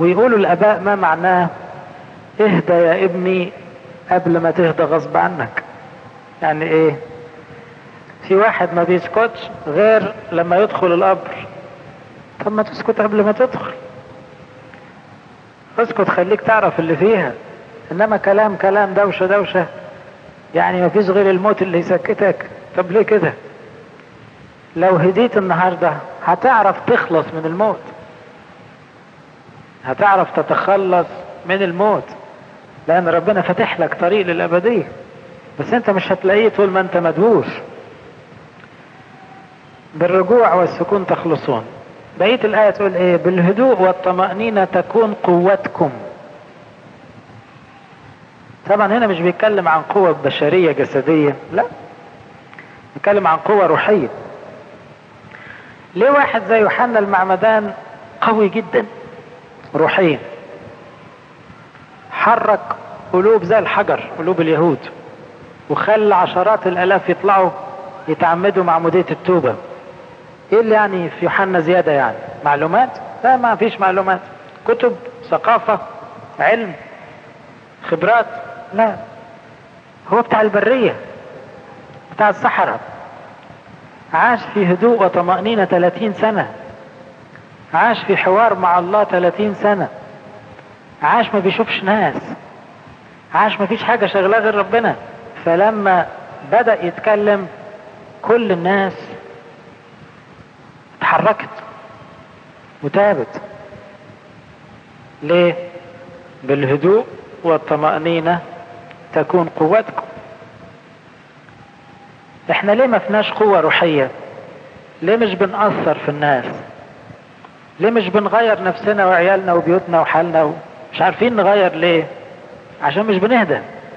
ويقولوا الآباء ما معناه اهدى يا ابني قبل ما تهدى غصب عنك. يعني ايه؟ في واحد ما بيسكتش غير لما يدخل القبر. طب ما تسكت قبل ما تدخل، اسكت خليك تعرف اللي فيها. انما كلام دوشة دوشة، يعني ما فيش غير الموت اللي يسكتك. طب ليه كده؟ لو هديت النهاردة هتعرف تخلص من الموت، هتعرف تتخلص من الموت، لان ربنا فتح لك طريق للأبدية. بس انت مش هتلاقيه طول ما انت مدهوش. بالرجوع والسكون تخلصون. بقية الآية تقول ايه؟ بالهدوء والطمأنينة تكون قوتكم. طبعا هنا مش بيتكلم عن قوة بشرية جسدية، لا، بيتكلم عن قوة روحية. ليه واحد زي يوحنا المعمدان قوي جدا روحيا، حرك قلوب زي الحجر، قلوب اليهود، وخلى عشرات الآلاف يطلعوا يتعمدوا معمودية التوبة. ايه اللي يعني في يوحنا زيادة؟ يعني معلومات؟ لا، ما فيش معلومات. كتب، ثقافة، علم، خبرات؟ لا، هو بتاع البرية، بتاع الصحراء، عاش في هدوء وطمأنينة 30 سنة، عاش في حوار مع الله 30 سنة، عاش ما بيشوفش ناس، عاش ما فيش حاجة شغلاه غير ربنا. فلما بدأ يتكلم كل الناس اتحركت وتابت. ليه؟ بالهدوء والطمأنينة تكون قوتكم. احنا ليه ما فيناش قوة روحية؟ ليه مش بنأثر في الناس؟ ليه مش بنغير نفسنا وعيالنا وبيوتنا وحالنا مش عارفين نغير ليه؟ عشان مش بنهدى.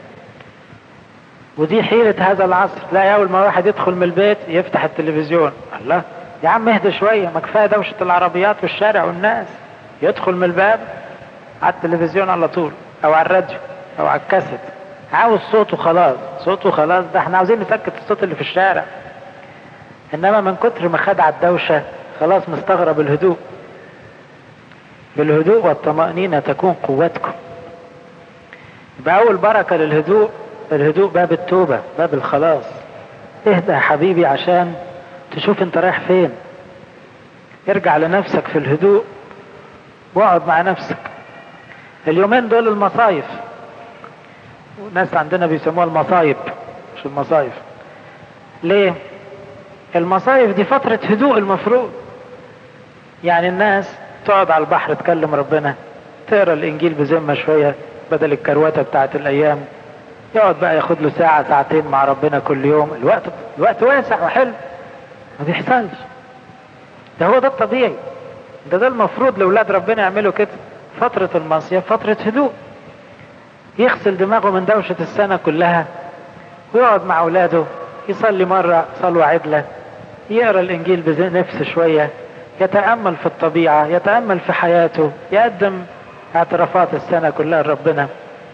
ودي حيلة هذا العصر. لا، اول ما واحد يدخل من البيت يفتح التلفزيون. الله يا عم اهدى شوية، ما كفاية دوشة العربيات والشارع والناس. يدخل من الباب على التلفزيون على طول، او على الراديو، او على الكاسيت. عاوز صوته خلاص، صوته خلاص. ده احنا عاوزين نسكت الصوت اللي في الشارع. انما من كتر ما خد على الدوشة خلاص مستغرب الهدوء. بالهدوء والطمأنينة تكون قوتكم. يبقى اول بركة للهدوء، الهدوء باب التوبة، باب الخلاص. اهدى يا حبيبي عشان تشوف انت رايح فين. ارجع لنفسك في الهدوء واقعد مع نفسك. اليومين دول المصايف، ناس عندنا بيسموها المصايب مش المصايف. ليه؟ المصايف دي فترة هدوء المفروض. يعني الناس تقعد على البحر تكلم ربنا، تقرا الانجيل بذمة شوية بدل الكرواتة بتاعت الايام. يقعد بقى ياخد له ساعة ساعتين مع ربنا كل يوم. الوقت واسع وحلو، ما بيحصلش. ده هو ده الطبيعي، ده المفروض لأولاد ربنا يعملوا كده. فترة المصيف فترة هدوء، يغسل دماغه من دوشة السنة كلها ويقعد مع أولاده، يصلي مرة صلوة عدلة، يقرأ الإنجيل بنفس شوية، يتأمل في الطبيعة، يتأمل في حياته، يقدم اعترافات السنة كلها لربنا.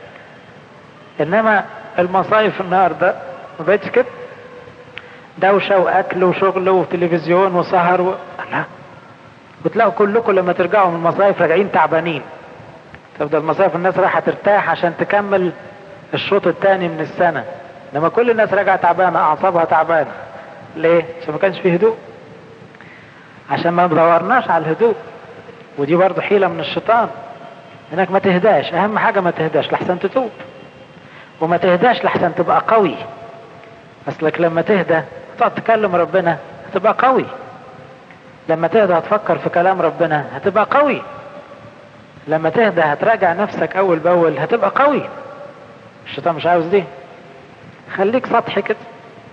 إنما المصايف النهاردة ما بقتش كده، دوشة وأكل وشغل وتلفزيون وسهر لا. وتلاقوا كلكم لما ترجعوا من المصايف راجعين تعبانين. تبدأ المصايف الناس رايحة ترتاح عشان تكمل الشوط الثاني من السنة، لما كل الناس راجعة تعبانة، أعصابها تعبانة. ليه؟ عشان ما كانش فيه هدوء، عشان ما دورناش على الهدوء. ودي برضو حيلة من الشيطان، انك ما تهداش. اهم حاجة ما تهداش لحسن تتوب، وما تهداش لحسن تبقى قوي. اصلك لما تهدى تقعد تكلم ربنا هتبقى قوي، لما تهدى هتفكر في كلام ربنا هتبقى قوي، لما تهدى هتراجع نفسك اول باول هتبقى قوي. الشيطان مش عاوز دي، خليك سطحي كده.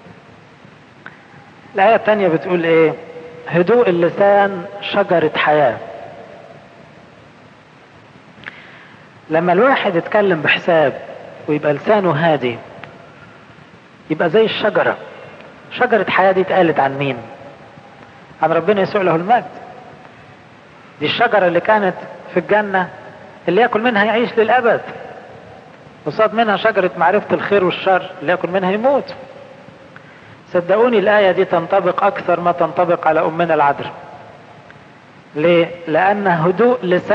الآية التانية بتقول ايه؟ هدوء اللسان شجرة حياة. لما الواحد يتكلم بحساب ويبقى لسانه هادي يبقى زي الشجرة. شجرة حياة دي اتقالت عن مين؟ عن ربنا يسوع له المجد. دي الشجرة اللي كانت في الجنة اللي يأكل منها يعيش للأبد، وصاد منها شجرة معرفة الخير والشر اللي يأكل منها يموت. صدقوني الآية دي تنطبق أكثر ما تنطبق على أمنا العذراء. ليه؟ لأن هدوء لسان